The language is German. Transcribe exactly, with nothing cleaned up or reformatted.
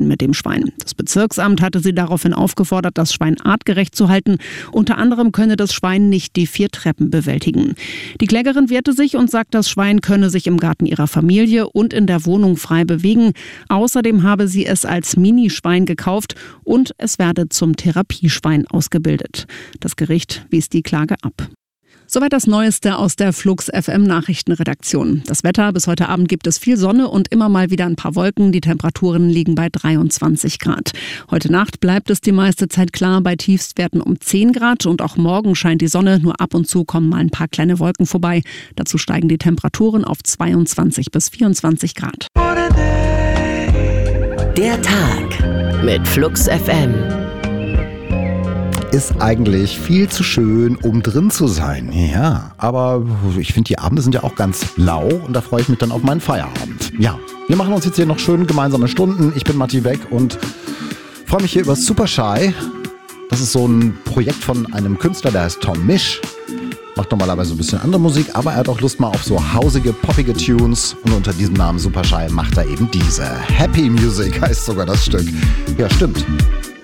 umgehen mit dem Schwein. Das Bezirksamt hatte sie daraufhin aufgefordert, das Schwein artgerecht zu halten. Unter anderem könne das Schwein nicht die vier Treppen bewältigen. Die Klägerin wehrte sich und sagt, das Schwein könne sich im Garten ihrer Familie und in der Wohnung frei bewegen. Außerdem habe sie es als Minischwein gekauft und es werde zum Therapieschwein ausgebildet. Das Gericht wies die Klage ab. Soweit das Neueste aus der Flux F M Nachrichtenredaktion. Das Wetter: Bis heute Abend gibt es viel Sonne und immer mal wieder ein paar Wolken. Die Temperaturen liegen bei dreiundzwanzig Grad. Heute Nacht bleibt es die meiste Zeit klar bei Tiefstwerten um zehn Grad. Und auch morgen scheint die Sonne, nur ab und zu kommen mal ein paar kleine Wolken vorbei. Dazu steigen die Temperaturen auf zweiundzwanzig bis vierundzwanzig Grad. Der Tag mit Flux F M. Ist eigentlich viel zu schön, um drin zu sein. Ja, aber ich finde, die Abende sind ja auch ganz lau und da freue ich mich dann auf meinen Feierabend. Ja, wir machen uns jetzt hier noch schön gemeinsame Stunden. Ich bin Matti Beck und freue mich hier über Super Shy. Das ist so ein Projekt von einem Künstler, der heißt Tom Misch. Macht normalerweise ein bisschen andere Musik, aber er hat auch Lust mal auf so hausige, poppige Tunes. Und unter diesem Namen Super Shy macht er eben diese. Happy Music heißt sogar das Stück. Ja, stimmt.